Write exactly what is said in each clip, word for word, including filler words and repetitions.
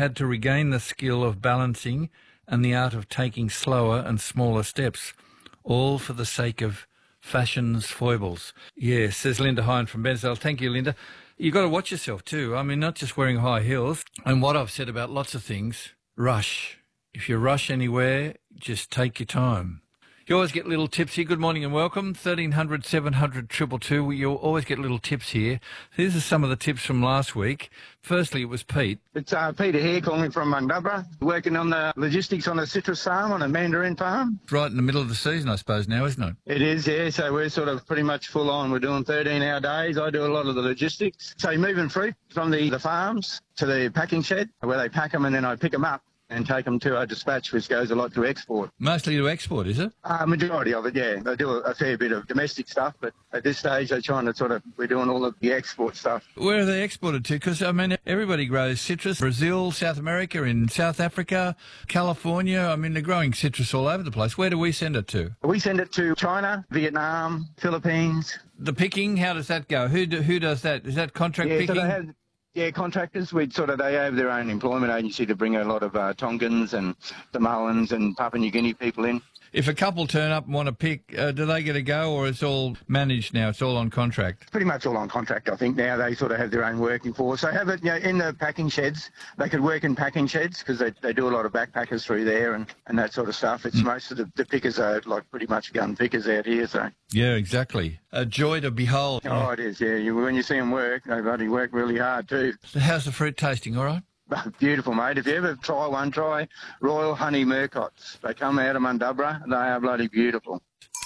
had to regain the skill of balancing and the art of taking slower and smaller steps, all for the sake of fashion's foibles. Yes, says Linda Hine from Bensdale. Thank you, Linda. You've got to watch yourself too. I mean, not just wearing high heels. And what I've said about lots of things, rush. If you rush anywhere, just take your time. You always get little tips here. Good morning and welcome. thirteen hundred, seven hundred, two two two. You'll always get little tips here. These are some of the tips from last week. Firstly, it was Pete. It's uh, Peter here calling from Mundubra, working on the logistics on a citrus farm, on a mandarin farm. It's right in the middle of the season, I suppose, now, isn't it? It is, yeah. So we're sort of pretty much full on. We're doing thirteen-hour days. I do a lot of the logistics. So moving fruit from the, the farms to the packing shed, where they pack them and then I pick them up and take them to a dispatch, which goes a lot to export. Mostly to export, is it? Uh, majority of it, yeah. They do a, a fair bit of domestic stuff, but at this stage they're trying to sort of, we're doing all of the export stuff. Where are they exported to? Because, I mean, everybody grows citrus. Brazil, South America, in South Africa, California. I mean, they're growing citrus all over the place. Where do we send it to? We send it to China, Vietnam, Philippines. The picking, how does that go? Who do, who does that? Is that contract yeah, picking? So they have, Yeah, contractors, we'd sort of, they have their own employment agency to bring a lot of uh, Tongans and Samoans and Papua New Guinea people in. If a couple turn up and want to pick, uh, do they get a go, or it's all managed now? It's all on contract? Pretty much all on contract, I think. Now they sort of have their own working force. They have it, you know, in the packing sheds. They could work in packing sheds because they, they do a lot of backpackers through there and, and that sort of stuff. It's mm. most of the, the pickers are like pretty much gun pickers out here. So yeah, exactly. A joy to behold. Oh, yeah. It is, yeah. You, when you see them work, they bloody work really hard too. So how's the fruit tasting, all right? Beautiful, mate. If you ever try one, try Royal Honey Murcots. They come out of Mundubra. They are bloody beautiful.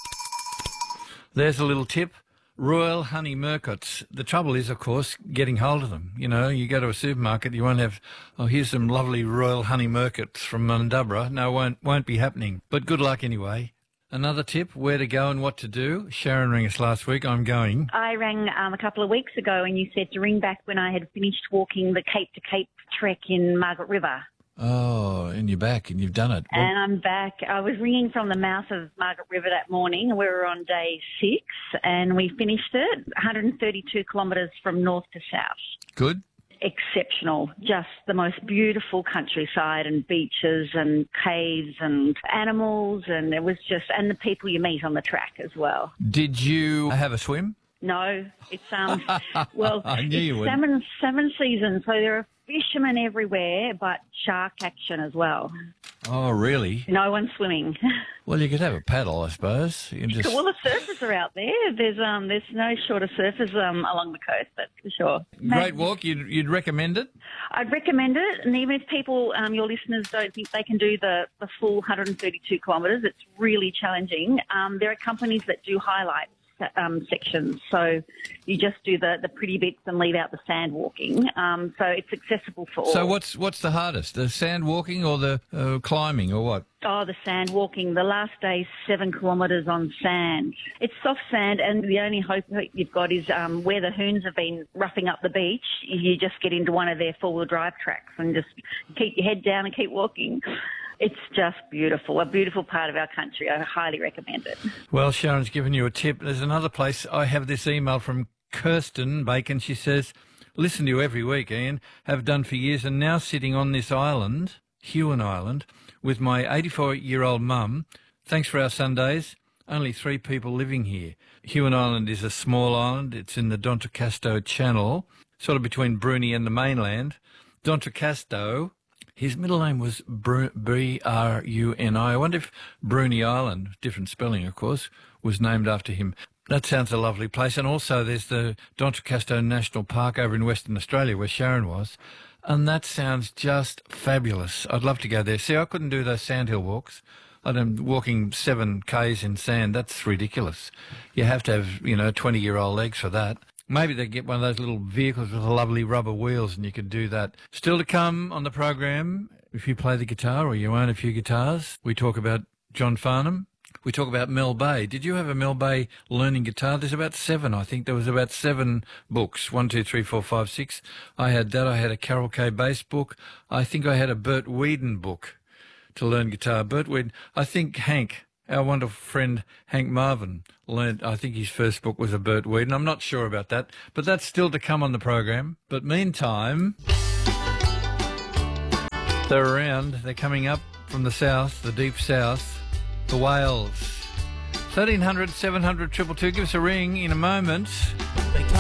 There's a little tip. Royal Honey Murcots. The trouble is, of course, getting hold of them. You know, you go to a supermarket, you won't have, oh, here's some lovely Royal Honey Murcots from Mundubra. No, won't, won't be happening. But good luck anyway. Another tip, where to go and what to do. Sharon rang us last week. I'm going. I rang um, a couple of weeks ago and you said to ring back when I had finished walking the Cape to Cape trek in Margaret River. Oh, and you're back and you've done it. Well, and I'm back. I was ringing from the mouth of Margaret River that morning. We were on day six and we finished it, one hundred thirty-two kilometres from north to south. Good. Exceptional. Just the most beautiful countryside and beaches and caves and animals, and it was just, and the people you meet on the track as well. Did you have a swim? No, it's um well I knew you it's would. salmon salmon season, so there are fishermen everywhere, but shark action as well. Oh, really? No one's swimming. Well, you could have a paddle, I suppose. You can just... Well, the surfers are out there. There's um there's no short of surfers um along the coast, that's for sure. Great walk. You'd you'd recommend it? I'd recommend it, and even if people, um, your listeners, don't think they can do the, the full one hundred thirty-two kilometres, it's really challenging. Um, there are companies that do highlights. Um, sections, so you just do the, the pretty bits and leave out the sand walking. Um, so it's accessible for all. So what's what's the hardest, the sand walking or the uh, climbing or what? Oh, the sand walking. The last day's seven kilometres on sand. It's soft sand, and the only hope you've got is um, where the hoons have been roughing up the beach. You just get into one of their four-wheel drive tracks and just keep your head down and keep walking. It's just beautiful, a beautiful part of our country. I highly recommend it. Well, Sharon's given you a tip. There's another place. I have this email from Kirsten Bacon. She says, listen to you every week, Ian, have done for years, and now sitting on this island, Huon Island, with my eighty-four-year-old mum. Thanks for our Sundays. Only three people living here. Huon Island is a small island. It's in the D'Entrecasteaux Channel, sort of between Bruni and the mainland. D'Entrecasteaux. His middle name was B R U N I. I wonder if Bruni Island, different spelling, of course, was named after him. That sounds a lovely place. And also there's the D'Entrecasteaux National Park over in Western Australia where Sharon was. And that sounds just fabulous. I'd love to go there. See, I couldn't do those sandhill walks. I'm walking seven Ks in sand. That's ridiculous. You have to have, you know, twenty-year-old legs for that. Maybe they get one of those little vehicles with lovely rubber wheels and you could do that. Still to come on the program, if you play the guitar or you own a few guitars, we talk about John Farnham. We talk about Mel Bay. Did you have a Mel Bay learning guitar? There's about seven. I think there was about seven books. One, two, three, four, five, six. I had that. I had a Carol K. bass book. I think I had a Bert Weedon book to learn guitar. Bert Weedon. I think Hank, our wonderful friend Hank Marvin, learned, I think his first book was a Bert Weedon. I'm not sure about that, but that's still to come on the program. But meantime... They're around. They're coming up from the south, the deep south, the Wales. thirteen hundred, seven hundred, two two two. Give us a ring in a moment.